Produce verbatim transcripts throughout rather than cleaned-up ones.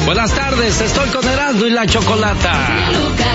Buenas tardes, estoy con Erasmo y la Chocolata.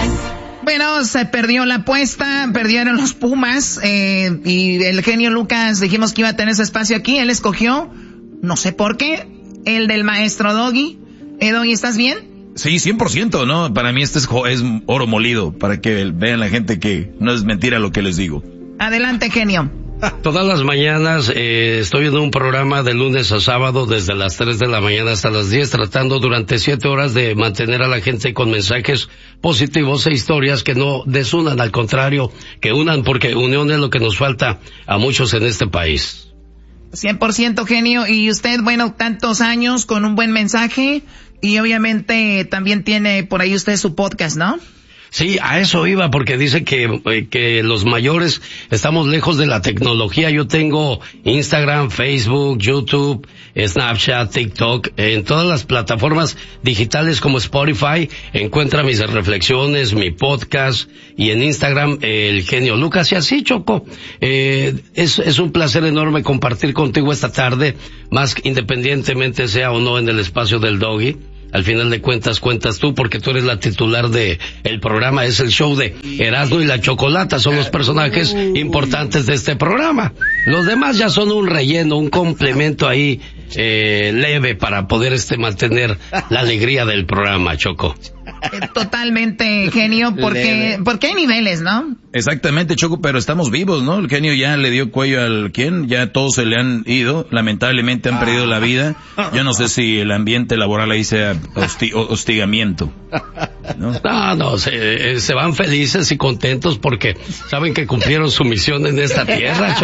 Bueno, se perdió la apuesta, perdieron los Pumas, eh, y el genio Lucas dijimos que iba a tener ese espacio aquí, él escogió, no sé por qué, el del maestro Doggy. Eh, Doggy, ¿estás bien? Sí, cien por ciento, ¿no? Para mí este es, es oro molido, para que vean la gente que no es mentira lo que les digo. Adelante, genio. Todas las mañanas eh, estoy en un programa de lunes a sábado desde las tres de la mañana hasta las diez, tratando durante siete horas de mantener a la gente con mensajes positivos e historias que no desunan, al contrario, que unan, porque unión es lo que nos falta a muchos en este país. cien por ciento, genio. Y usted, bueno, tantos años con un buen mensaje y obviamente también tiene por ahí usted su podcast, ¿no? Sí, a eso iba, porque dice que, eh, que los mayores estamos lejos de la tecnología. Yo tengo Instagram, Facebook, YouTube, Snapchat, TikTok, en todas las plataformas digitales como Spotify, encuentra mis reflexiones, mi podcast, y en Instagram, eh, el genio Lucas, y así, Choco. Eh, es, es un placer enorme compartir contigo esta tarde, más independientemente sea o no en el espacio del Doggy. Al final de cuentas, cuentas tú, porque tú eres la titular de el programa. Es el show de Erasmo y la Chocolata. Son los personajes importantes de este programa. Los demás ya son un relleno, un complemento ahí eh, leve para poder este mantener la alegría del programa, Choco. Totalmente, genio, porque, porque hay niveles, ¿no? Exactamente, Choco, pero estamos vivos, ¿no? El genio ya le dio cuello al quien, ya todos se le han ido, lamentablemente han ah. perdido la vida. Yo no sé si el ambiente laboral ahí sea hosti hostigamiento, ¿no? No, no, se, se van felices y contentos porque saben que cumplieron su misión en esta tierra,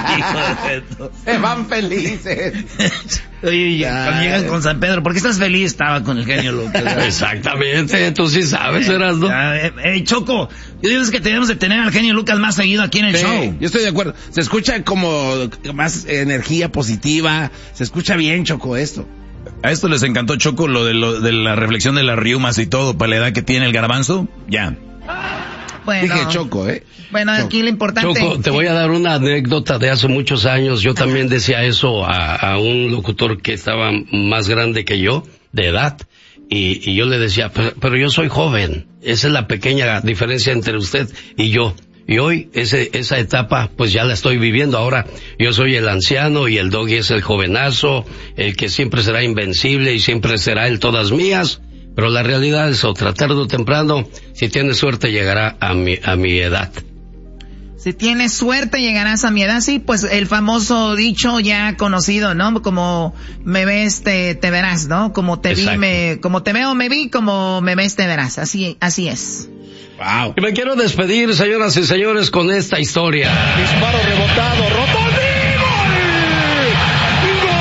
Choco. Se van felices. Oye, cuando llegas con San Pedro, ¿por qué estás feliz? Estaba con el genio Lucas. Exactamente, tú sí sabes, Erasmo. Eh, eh, Choco, yo digo que tenemos de tener al genio Lucas más seguido aquí en el sí, show. Yo estoy de acuerdo. Se escucha como más energía positiva. Se escucha bien, Choco, esto. A esto les encantó, Choco, lo de, lo de la reflexión de las riumas y todo, para la edad que tiene el garbanzo. Ya. Bueno, dije Choco, ¿eh? Bueno, Choco. aquí lo importante... Choco, te voy a dar una anécdota de hace muchos años. Yo también decía eso a, a un locutor que estaba más grande que yo, de edad, y, y yo le decía, pero, pero yo soy joven. Esa es la pequeña diferencia entre usted y yo. Y hoy ese, esa etapa pues ya la estoy viviendo. Ahora yo soy el anciano y el Doggy es el jovenazo, el que siempre será invencible y siempre será el todas mías. Pero la realidad es otra, tarde o temprano, si tienes suerte llegará a mi, a mi edad. Si tienes suerte llegarás a mi edad, sí, pues el famoso dicho ya conocido, ¿no? Como me ves, te, te verás, ¿no? Como te Exacto. vi, me, como te veo, me vi, como me ves, te verás. Así, así es. Wow. Y me quiero despedir, señoras y señores, con esta historia. Disparo rebotado, rotondi, gol. ¡Gol!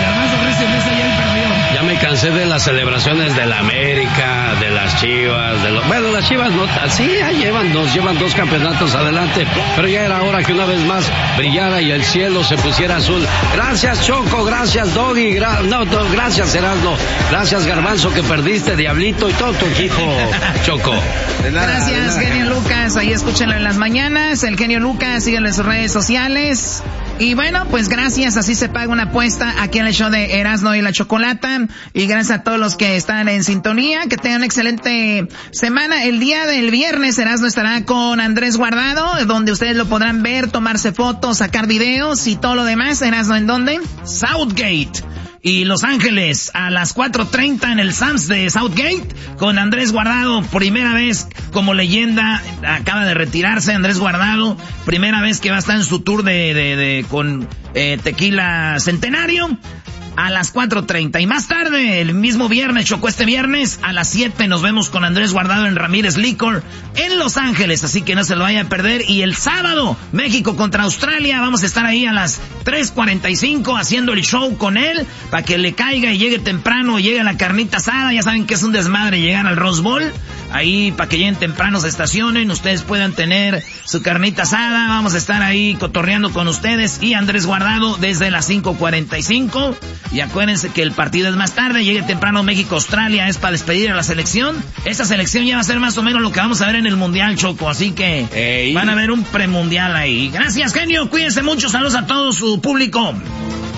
Ya me cansé de las celebraciones de la América, de las Chivas, de los... Bueno, las Chivas no, sí, ya llevan dos, llevan dos campeonatos adelante, pero ya era hora que una vez más brillara y el cielo se pusiera azul. Gracias, Choco, gracias, Doggy, gra... no, no, gracias, Erasmo, gracias, Garbanzo, que perdiste, Diablito y todo tu equipo, Choco. De nada, gracias, de nada. Genio Lucas, ahí escúchenlo en las mañanas, el Genio Lucas, síganlo en sus redes sociales. Y bueno, pues gracias, así se paga una apuesta aquí en el show de Erasmo y la Chocolata. Y gracias a todos los que están en sintonía, que tengan una excelente semana. El día del viernes Erasmo estará con Andrés Guardado, donde ustedes lo podrán ver, tomarse fotos, sacar videos y todo lo demás. Erasmo, ¿en dónde? Southgate y Los Ángeles a las cuatro treinta en el Sams de Southgate con Andrés Guardado, primera vez como leyenda, acaba de retirarse Andrés Guardado, primera vez que va a estar en su tour de, de, de con eh, Tequila Centenario. A las cuatro treinta. Y más tarde, el mismo viernes, Chocó, este viernes, a las siete nos vemos con Andrés Guardado en Ramírez Liquor en Los Ángeles, así que no se lo vaya a perder. Y el sábado, México contra Australia, vamos a estar ahí a las tres cuarenta y cinco haciendo el show con él, para que le caiga y llegue temprano, llegue a la carnita asada. Ya saben que es un desmadre llegar al Rose Bowl, ahí para que lleguen temprano, se estacionen, ustedes puedan tener su carnita asada. Vamos a estar ahí cotorreando con ustedes y Andrés Guardado desde las cinco cuarenta y cinco. Y acuérdense que el partido es más tarde, llegue temprano México-Australia, es para despedir a la selección. Esta selección ya va a ser más o menos lo que vamos a ver en el Mundial, Choco, así que Ey. van a ver un premundial ahí. Gracias, genio, cuídense mucho, saludos a todo su público.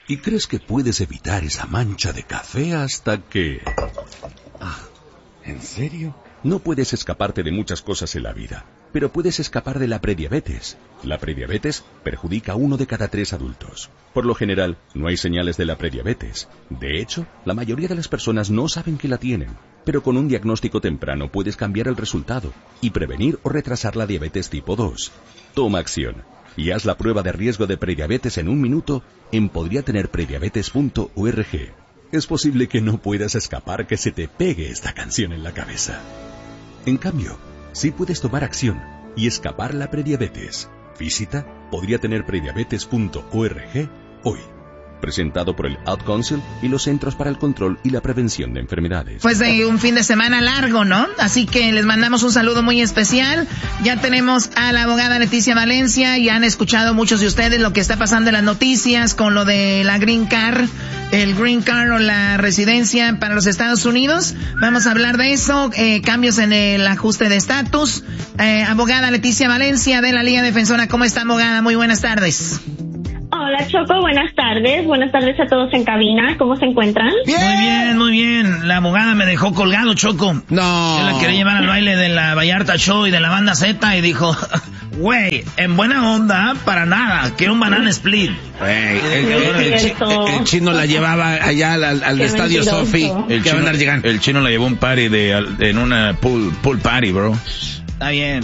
Y crees que puedes evitar esa mancha de café hasta que... Ah, ¿en serio? No puedes escaparte de muchas cosas en la vida, pero puedes escapar de la prediabetes. La prediabetes perjudica a uno de cada tres adultos. Por lo general, no hay señales de la prediabetes. De hecho, la mayoría de las personas no saben que la tienen. Pero con un diagnóstico temprano puedes cambiar el resultado y prevenir o retrasar la diabetes tipo dos. Toma acción y haz la prueba de riesgo de prediabetes en un minuto en podría tener prediabetes punto org. Es posible que no puedas escapar que se te pegue esta canción en la cabeza. En cambio, sí puedes tomar acción y escapar la prediabetes. Visita podría tener prediabetes punto org hoy. Presentado por el Ad Council y los Centros para el Control y la Prevención de Enfermedades. Pues de un fin de semana largo, ¿no? Así que les mandamos un saludo muy especial. Ya tenemos a la abogada Leticia Valencia. Ya han escuchado muchos de ustedes lo que está pasando en las noticias con lo de la Green Card, el Green Card o la residencia para los Estados Unidos. Vamos a hablar de eso, eh, cambios en el ajuste de estatus. Eh, abogada Leticia Valencia de la Liga Defensora. ¿Cómo está, abogada? Muy buenas tardes. Hola, Choco, buenas tardes. Buenas tardes a todos en cabina. ¿Cómo se encuentran? Bien. Muy bien, muy bien. La abogada me dejó colgado, Choco. No. Yo la quería llevar al baile de la Vallarta Show y de la banda Z y dijo, güey, en buena onda, para nada, quiero un banana split. Wey, el, el, el, el, el chino la llevaba allá al, al estadio Sofi. El, chino, el chino la llevó un party de, en una pool, pool party, bro. Está bien.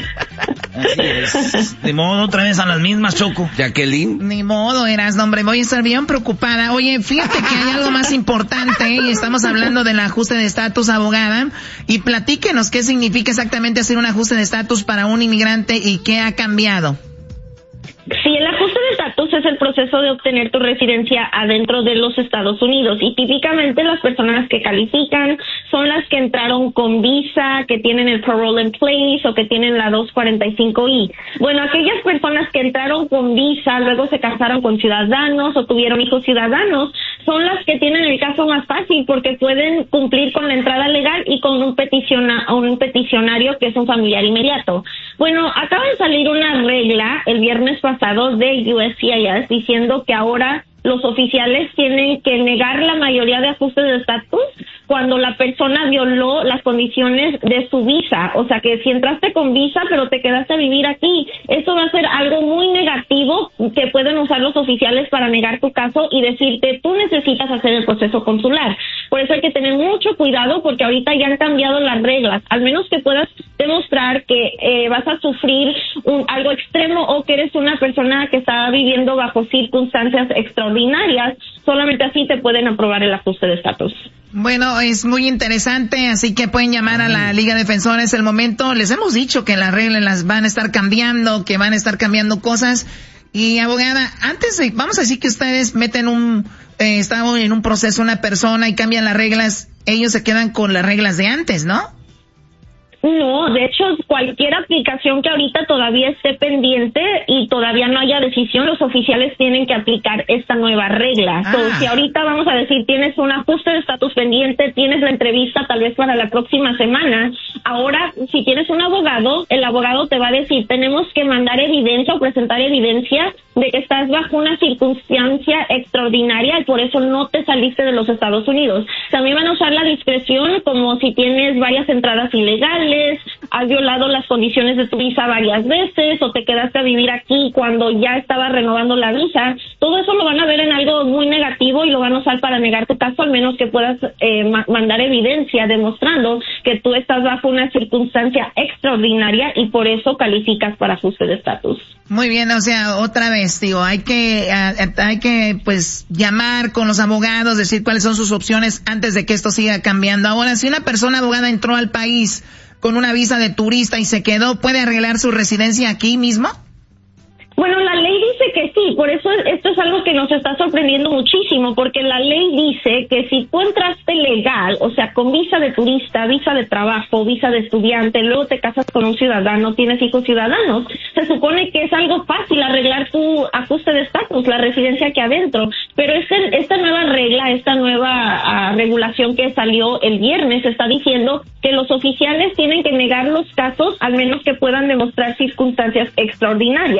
Así es. De modo, otra vez a las mismas, Choco. Jacqueline. Ni modo, eras, hombre, voy a estar bien preocupada. Oye, fíjate que hay algo más importante y estamos hablando del ajuste de estatus, abogada. Y platíquenos qué significa exactamente hacer un ajuste de estatus para un inmigrante y qué ha cambiado. Sí, el ajuste de estatus es el proceso de obtener tu residencia adentro de los Estados Unidos y típicamente las personas que califican son las que entraron con visa, que tienen el parole in place o que tienen la dos cuarenta y cinco I. Bueno, aquellas personas que entraron con visa, luego se casaron con ciudadanos o tuvieron hijos ciudadanos, son las que tienen el caso más fácil porque pueden cumplir con la entrada legal y con un, peticiona, un peticionario que es un familiar inmediato. Bueno, acaba de salir una regla el viernes pasado de U S C I S diciendo que ahora los oficiales tienen que negar la mayoría de ajustes de estatus cuando la persona violó las condiciones de su visa. O sea, que si entraste con visa pero te quedaste a vivir aquí, eso va a ser algo muy negativo que pueden usar los oficiales para negar tu caso y decirte, tú necesitas hacer el proceso consular. Por eso hay que tener mucho cuidado porque ahorita ya han cambiado las reglas. Al menos que puedas demostrar que eh, vas a sufrir un, algo extremo o que eres una persona que está viviendo bajo circunstancias extraordinarias, solamente así te pueden aprobar el ajuste de estatus. Bueno, es muy interesante, así que pueden llamar a la Liga Defensora, es el momento. Les hemos dicho que las reglas las van a estar cambiando, que van a estar cambiando cosas. Y abogada, antes de, vamos a decir que ustedes meten un, eh, están en un proceso una persona y cambian las reglas, ellos se quedan con las reglas de antes, ¿no? No, de hecho, cualquier aplicación que ahorita todavía esté pendiente y todavía no haya decisión, los oficiales tienen que aplicar esta nueva regla. Ah. So, si ahorita vamos a decir, tienes un ajuste de estatus pendiente, tienes la entrevista tal vez para la próxima semana, ahora, si tienes un abogado, el abogado te va a decir, tenemos que mandar evidencia o presentar evidencia de que estás bajo una circunstancia extraordinaria y por eso no te saliste de los Estados Unidos. También van a usar la discreción como si tienes varias entradas ilegales, has violado las condiciones de tu visa varias veces o te quedaste a vivir aquí cuando ya estabas renovando la visa. Todo eso lo van a ver en algo muy negativo y lo van a usar para negar tu caso, al menos que puedas eh, ma- mandar evidencia demostrando que tú estás bajo una circunstancia extraordinaria y por eso calificas para ajuste de estatus. Muy bien, o sea, otra vez, digo, hay que, uh, hay que, pues, llamar con los abogados, decir cuáles son sus opciones antes de que esto siga cambiando. Ahora, si una persona abogada entró al país con una visa de turista y se quedó, ¿puede arreglar su residencia aquí mismo? Bueno, la ley dice que sí, por eso esto es algo que nos está sorprendiendo muchísimo, porque la ley dice que si tú entraste legal, o sea, con visa de turista, visa de trabajo, visa de estudiante, luego te casas con un ciudadano, tienes hijos ciudadanos, se supone que es algo fácil arreglar tu ajuste de estatus, la residencia aquí adentro, pero este, esta nueva regla, esta nueva uh, regulación que salió el viernes está diciendo que los oficiales tienen que negar los casos, al menos que puedan demostrar circunstancias extraordinarias, pero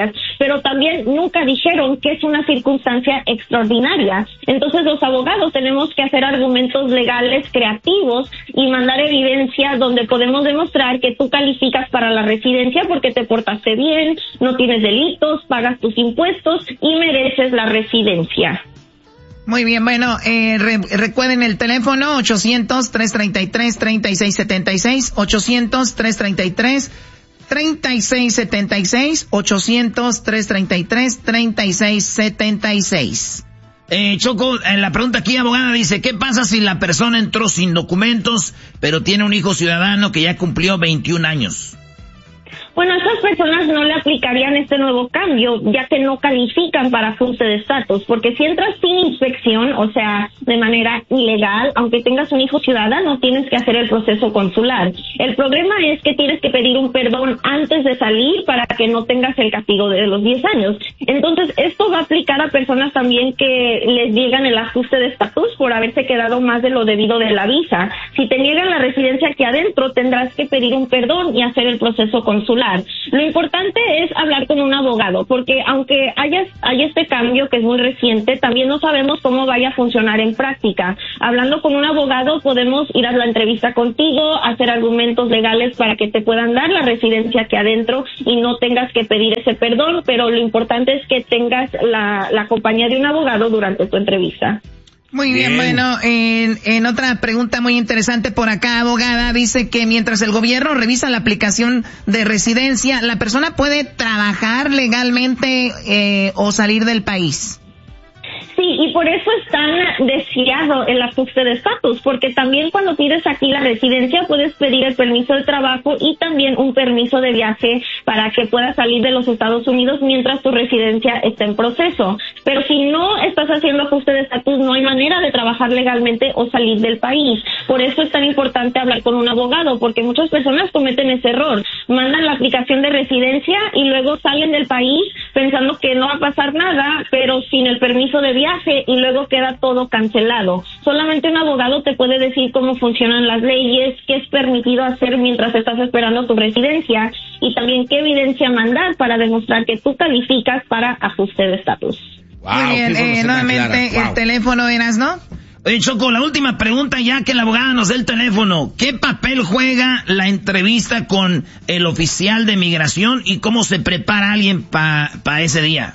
pero también nunca dijeron que es una circunstancia extraordinaria. Entonces los abogados tenemos que hacer argumentos legales creativos y mandar evidencia donde podemos demostrar que tú calificas para la residencia porque te portaste bien, no tienes delitos, pagas tus impuestos y mereces la residencia. Muy bien, bueno, eh, re, recuerden el teléfono ochocientos, trescientos treinta y tres, treinta y seis setenta y seis, ochocientos, trescientos treinta y tres, treinta y seis setenta y seis, ochocientos, trescientos treinta y tres, treinta y seis setenta y seis. Eh, Choco, en la pregunta aquí, abogada, dice, ¿qué pasa si la persona entró sin documentos, pero tiene un hijo ciudadano que ya cumplió veintiún años? Bueno, a esas personas no le aplicarían este nuevo cambio, ya que no califican para ajuste de estatus, porque si entras sin inspección, o sea, de manera ilegal, aunque tengas un hijo ciudadano, tienes que hacer el proceso consular. El problema es que tienes que pedir un perdón antes de salir para que no tengas el castigo de los diez años. Entonces, esto va a aplicar a personas también que les niegan el ajuste de estatus por haberse quedado más de lo debido de la visa. Si te niegan la residencia aquí adentro, tendrás que pedir un perdón y hacer el proceso consular. Lo importante es hablar con un abogado, porque aunque haya, haya este cambio que es muy reciente, también no sabemos cómo vaya a funcionar en práctica. Hablando con un abogado podemos ir a la entrevista contigo, hacer argumentos legales para que te puedan dar la residencia aquí adentro y no tengas que pedir ese perdón, pero lo importante es que tengas la, la compañía de un abogado durante tu entrevista. Muy bien, bien. Bueno, en, en otra pregunta muy interesante por acá, abogada, dice que mientras el gobierno revisa la aplicación de residencia, ¿la persona puede trabajar legalmente eh, o salir del país? Sí, y por eso es tan deseado el ajuste de estatus, porque también cuando pides aquí la residencia puedes pedir el permiso de trabajo y también un permiso de viaje para que puedas salir de los Estados Unidos mientras tu residencia está en proceso. Pero si no estás haciendo ajuste de estatus, no hay manera de trabajar legalmente o salir del país. Por eso es tan importante hablar con un abogado, porque muchas personas cometen ese error. Mandan la aplicación de residencia y luego salen del país pensando que no va a pasar nada, pero sin el permiso de viaje, y luego queda todo cancelado. Solamente un abogado te puede decir cómo funcionan las leyes, qué es permitido hacer mientras estás esperando tu residencia y también qué evidencia mandar para demostrar que tú calificas para ajuste de estatus. Wow, muy bien, eh, nuevamente wow. El teléfono eras, ¿no? Oye, Choco, la última pregunta ya que la abogada nos dé el teléfono. ¿Qué papel juega la entrevista con el oficial de migración y cómo se prepara alguien para pa ese día?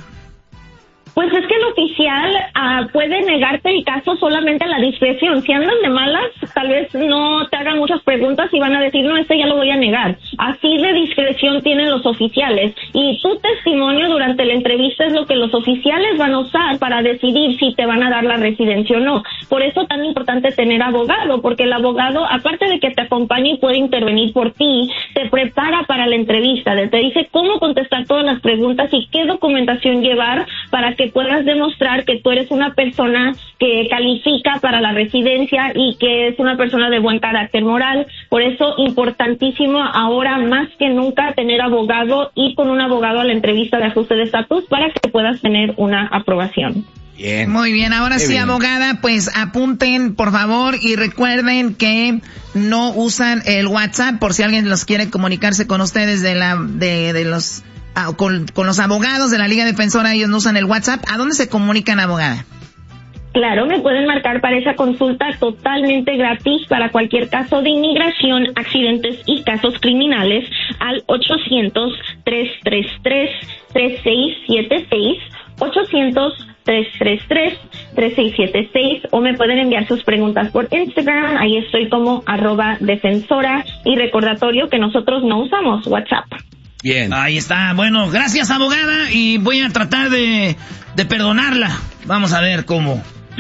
Pues es que el oficial uh, puede negarte el caso solamente a la discreción. Si andan de malas, tal vez no te hagan muchas preguntas y van a decir, no, este ya lo voy a negar. Así de discreción tienen los oficiales. Y tu testimonio durante la entrevista es lo que los oficiales van a usar para decidir si te van a dar la residencia o no. Por eso es tan importante tener abogado, porque el abogado, aparte de que te acompañe y puede intervenir por ti, te prepara para la entrevista. Te dice cómo contestar todas las preguntas y qué documentación llevar para que que puedas demostrar que tú eres una persona que califica para la residencia y que es una persona de buen carácter moral. Por eso, importantísimo ahora más que nunca tener abogado y con un abogado a la entrevista de ajuste de estatus para que puedas tener una aprobación. Bien. Muy bien, ahora Qué sí, bien. Abogada, pues apunten, por favor, y recuerden que no usan el WhatsApp por si alguien los quiere comunicarse con ustedes de la de, de los... Ah, con, con los abogados de la Liga Defensora, ellos no usan el WhatsApp. ¿A dónde se comunican, abogada? Claro, me pueden marcar para esa consulta totalmente gratis para cualquier caso de inmigración, accidentes y casos criminales al ochocientos, trescientos treinta y tres, treinta y seis setenta y seis, ochocientos, trescientos treinta y tres, treinta y seis setenta y seis, o me pueden enviar sus preguntas por Instagram, ahí estoy como arroba defensora, y recordatorio que nosotros no usamos WhatsApp. Bien. Ahí está. Bueno, gracias, abogada, y voy a tratar de, de perdonarla. Vamos a ver cómo.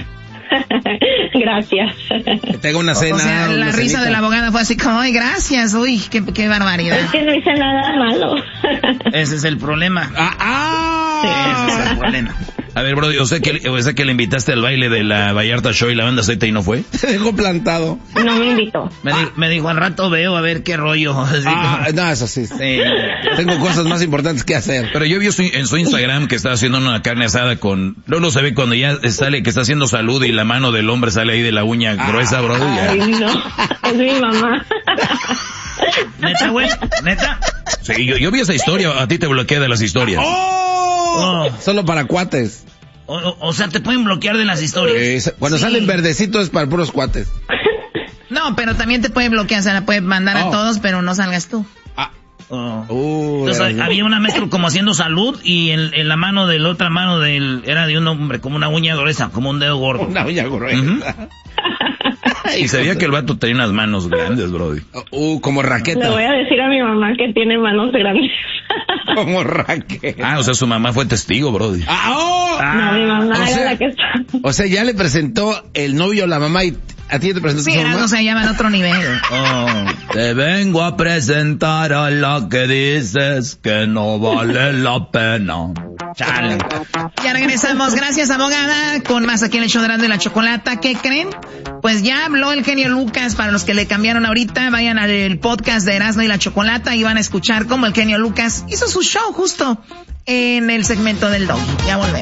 Gracias. Que te haga una cena. O sea, la risa cenita de la abogada fue así como, ay, gracias, uy, qué, qué barbaridad. Es que no hice nada malo. Ese es el problema. Ah, ah. Ese es el problema. A ver, bro, yo sé que, yo sé que le invitaste al baile de la Vallarta Show y la banda Z y no fue. Se dejó plantado. No me invitó. Me, di, me dijo, al rato veo a ver qué rollo. Así ah, como... no, eso sí. sí. Tengo cosas más importantes que hacer. Pero yo vi en su Instagram que está haciendo una carne asada con... Luego se ve cuando ya sale que está haciendo salud y la mano del hombre sale ahí de la uña ah, gruesa, bro. Ay, no. Es mi mamá. ¿Neta, güey? ¿Neta? Sí, yo, yo vi esa historia. A ti te bloqueé de las historias. ¡Oh! ¡Oh! oh. Solo para cuates. O, o, o sea, te pueden bloquear de las historias. Eh, cuando sí. salen verdecitos es para puros cuates. No, pero también te puede bloquear, o sea, la puede mandar oh. a todos, pero no salgas tú. Ah. Oh. Uh, Entonces había una mezcla como haciendo salud y en, en la mano de la otra mano del era de un hombre como una uña gruesa, como un dedo gordo. Una uña gruesa. Uh-huh. Y sabía que el vato tenía unas manos grandes, brody. Uh, como raqueta. Le voy a decir a mi mamá que tiene manos grandes. Como raqueta. Ah, o sea, su mamá fue testigo, brody. Ah, oh. No, mi mamá o era sea, la que está. O sea, ya le presentó el novio a la mamá y a ti te presentó sí, su mamá. Sí, se llama en otro nivel. Oh, te vengo a presentar a la que dices que no vale la pena. Chale. Ya regresamos, gracias abogada, con más aquí en el show de Erasmo y la Chocolata. ¿Qué creen? Pues ya habló el genio Lucas. Para los que le cambiaron ahorita, vayan al podcast de Erasmo y la Chocolata y van a escuchar cómo el genio Lucas hizo su show justo en el segmento del Doggy. Ya volvemos.